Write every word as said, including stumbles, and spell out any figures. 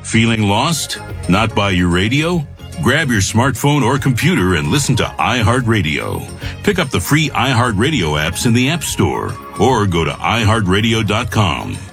Feeling lost? Not by your radio? Grab your smartphone or computer and listen to iHeartRadio. Pick up the free iHeartRadio apps in the App Store or go to i heart radio dot com.